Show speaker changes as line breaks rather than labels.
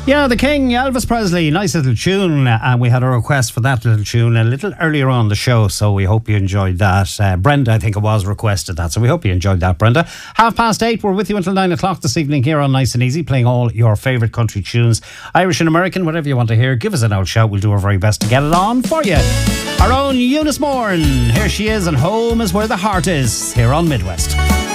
Yeah, the King, Elvis Presley, nice little tune, and we had a request for that little tune a little earlier on the show, so we hope you enjoyed that. Brenda, I think it was, requested that, so we hope you enjoyed that, Brenda. 8:30, we're with you until 9 o'clock this evening here on Nice and Easy, playing all your favourite country tunes, Irish and American, whatever you want to hear. Give us an old shout, we'll do our very best to get it on for you. Our own Eunice Moran, here she is, and home is where the heart is, here on Midwest.